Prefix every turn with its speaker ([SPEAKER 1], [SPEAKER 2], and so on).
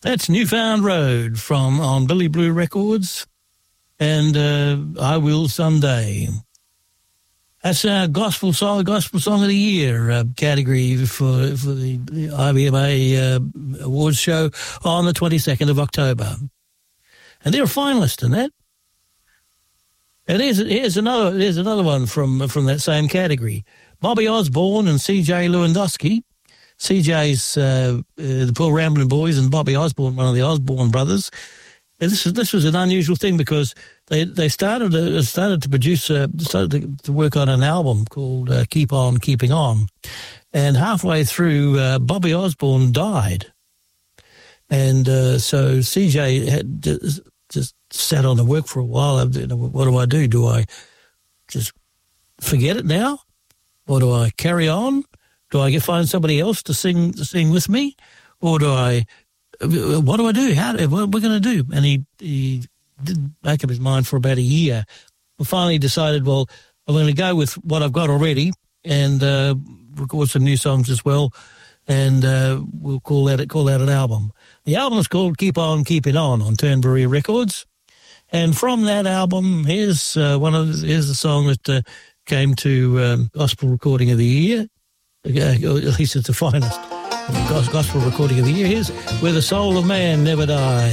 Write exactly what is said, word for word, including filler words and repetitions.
[SPEAKER 1] That's Newfound Road from on Billy Blue Records, and uh, I Will Someday. That's our gospel song, gospel song of the year uh, category for for the, the I B M A uh, awards show on the twenty-second of October, and they're a finalist in that. And here's here's another here's another one from from that same category. Bobby Osborne and C J Lewandowski. C J's uh, uh, the Paul Ramblin' Boys, and Bobby Osborne, one of the Osborne brothers. And this is this was an unusual thing because they they started uh, started to produce uh, started to, to work on an album called uh, Keep On Keeping On, and halfway through uh, Bobby Osborne died, and uh, so C J had just, just sat on the work for a while. You know, what do I do? Do I just forget it now, or do I carry on? Do I find somebody else to sing to sing with me, or do I? What do I do? How? What are we going to do? And he he didn't make up his mind for about a year. We finally decided, well, I'm going to go with what I've got already and uh, record some new songs as well, and uh, we'll call that call that an album. The album is called Keep On Keeping On on Turnberry Records, and from that album, here's uh, one of here's the song that uh, came to um, Gospel Recording of the Year. Uh, at least it's the finest gospel recording of the year. Here's Where the Soul of Man Never Dies.